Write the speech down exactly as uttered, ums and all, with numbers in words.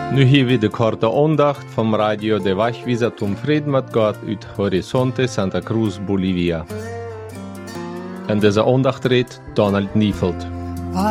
Nu hier wieder korte Andacht vom Radio de Wachwieser zum Frieden mit Gott ut Horizonte Santa Cruz, Bolivia. In dieser Andacht redet Donald Niefeld.